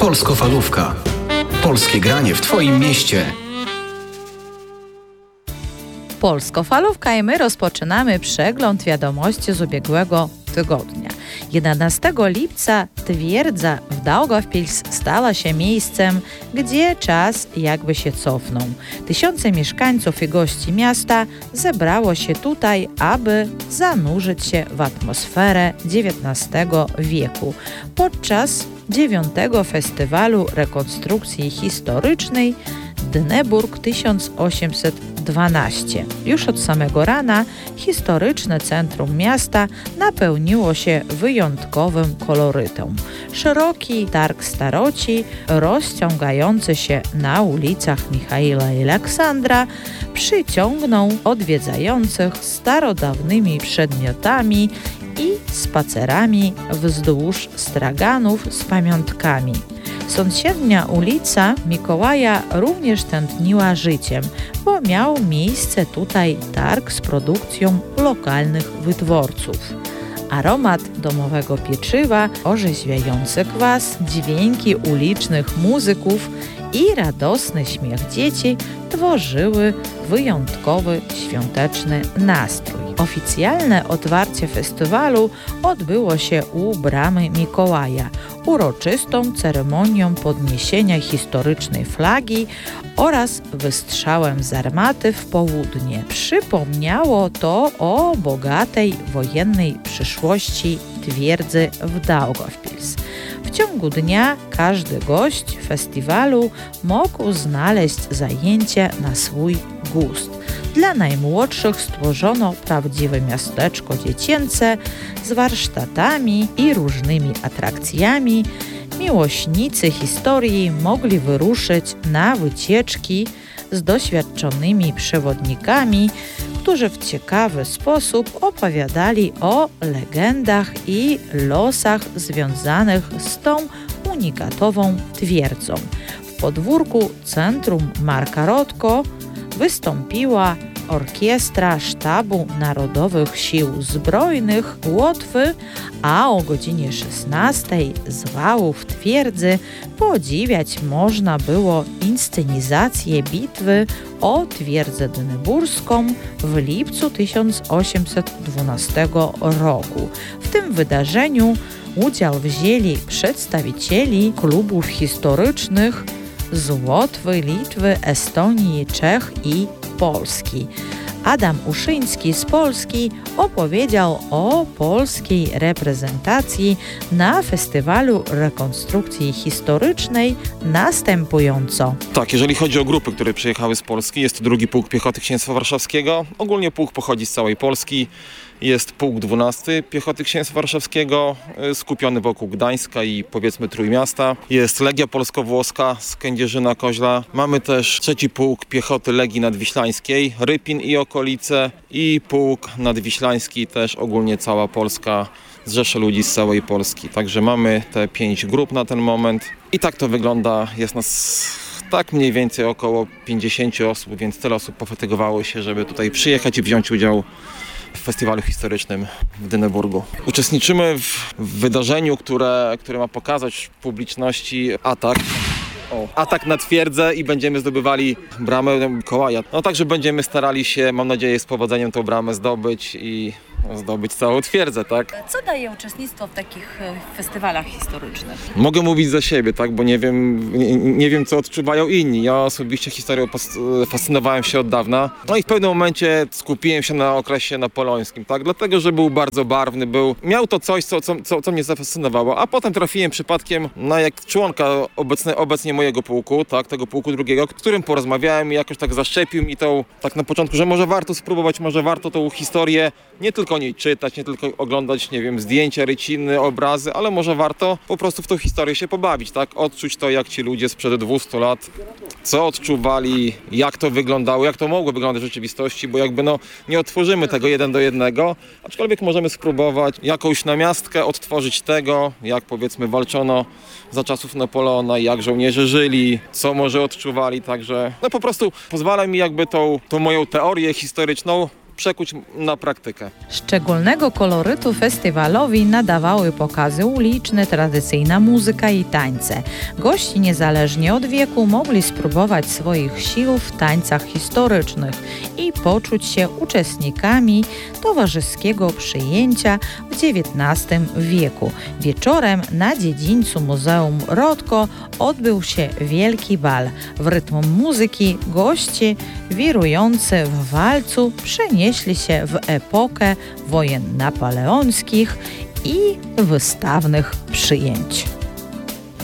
Polskofalówka. Polskie granie w Twoim mieście. Polskofalówka i my rozpoczynamy przegląd wiadomości z ubiegłego tygodnia. 11 lipca twierdza w Daugavpils stała się miejscem, gdzie czas jakby się cofnął. Tysiące mieszkańców i gości miasta zebrało się tutaj, aby zanurzyć się w atmosferę XIX wieku podczas 9. Festiwalu Rekonstrukcji Historycznej Dyneburg 1812. Już od samego rana historyczne centrum miasta napełniło się wyjątkowym kolorytem. Szeroki targ staroci, rozciągający się na ulicach Michaila i Aleksandra, przyciągnął odwiedzających starodawnymi przedmiotami i spacerami wzdłuż straganów z pamiątkami. Sąsiednia ulica Mikołaja również tętniła życiem, bo miał miejsce tutaj targ z produkcją lokalnych wytwórców. Aromat domowego pieczywa, orzeźwiający kwas, dźwięki ulicznych muzyków i radosny śmiech dzieci tworzyły wyjątkowy świąteczny nastrój. Oficjalne otwarcie festiwalu odbyło się u Bramy Mikołaja, uroczystą ceremonią podniesienia historycznej flagi oraz wystrzałem z armaty w południe. Przypomniało to o bogatej wojennej przyszłości twierdzy w Daugavpils. W ciągu dnia każdy gość festiwalu mógł znaleźć zajęcie na swój gust. Dla najmłodszych stworzono prawdziwe miasteczko dziecięce z warsztatami i różnymi atrakcjami. Miłośnicy historii mogli wyruszyć na wycieczki z doświadczonymi przewodnikami, którzy w ciekawy sposób opowiadali o legendach i losach związanych z tą unikatową twierdzą. W podwórku centrum Marka Rotko wystąpiła Orkiestra Sztabu Narodowych Sił Zbrojnych Łotwy, a o godzinie 16 z wałów twierdzy podziwiać można było inscenizację bitwy o twierdzę dyneburską w lipcu 1812 roku. W tym wydarzeniu udział wzięli przedstawicieli klubów historycznych z Łotwy, Litwy, Estonii, Czech i Polski. Adam Uszyński z Polski opowiedział o polskiej reprezentacji na Festiwalu Rekonstrukcji Historycznej następująco. Tak, jeżeli chodzi o grupy, które przyjechały z Polski, jest to 2. Pułk Piechoty Księstwa Warszawskiego. Ogólnie pułk pochodzi z całej Polski. Jest pułk 12 Piechoty Księstwa Warszawskiego, skupiony wokół Gdańska i powiedzmy Trójmiasta. Jest Legia Polsko-Włoska z Kędzierzyna-Koźla. Mamy też 3. Pułk Piechoty Legii Nadwiślańskiej, Rypin i okolice, i pułk nadwiślański, też ogólnie cała Polska, zrzesza ludzi z całej Polski. Także mamy te 5 grup na ten moment i tak to wygląda. Jest nas tak mniej więcej około 50 osób, więc tyle osób pofatygowało się, żeby tutaj przyjechać i wziąć udział w festiwalu historycznym w Dyneburgu. Uczestniczymy w wydarzeniu, które ma pokazać publiczności atak na twierdzę i będziemy zdobywali bramę Mikołaja. No także będziemy starali się, mam nadzieję, z powodzeniem tą bramę zdobyć i zdobyć całą twierdzę, tak? Co daje uczestnictwo w takich festiwalach historycznych? Mogę mówić za siebie, tak, bo nie wiem, co odczuwają inni. Ja osobiście historią fascynowałem się od dawna. No i w pewnym momencie skupiłem się na okresie napoleońskim, tak, dlatego, że był bardzo barwny, miał to coś, co mnie zafascynowało, a potem trafiłem przypadkiem na członka obecnie mojego pułku, tak, tego pułku 2, z którym porozmawiałem i jakoś tak zaszczepił mi tą, tak na początku, że może warto spróbować, może warto tą historię nie tylko o niej czytać, nie tylko oglądać, nie wiem, zdjęcia, ryciny, obrazy, ale może warto po prostu w tą historię się pobawić, tak? Odczuć to, jak ci ludzie sprzed 200 lat, co odczuwali, jak to wyglądało, jak to mogło wyglądać w rzeczywistości, bo jakby nie otworzymy tego 1 do 1, aczkolwiek możemy spróbować jakąś namiastkę odtworzyć tego, jak powiedzmy walczono za czasów Napoleona, jak żołnierze żyli, co może odczuwali, także po prostu pozwala mi jakby tą moją teorię historyczną przekuć na praktykę. Szczególnego kolorytu festiwalowi nadawały pokazy uliczne, tradycyjna muzyka i tańce. Gości niezależnie od wieku mogli spróbować swoich sił w tańcach historycznych i poczuć się uczestnikami towarzyskiego przyjęcia w XIX wieku. Wieczorem na dziedzińcu Muzeum Rodko odbył się wielki bal. W rytm muzyki goście wirujący w walcu przenieśli się w epokę wojen napoleońskich i wystawnych przyjęć.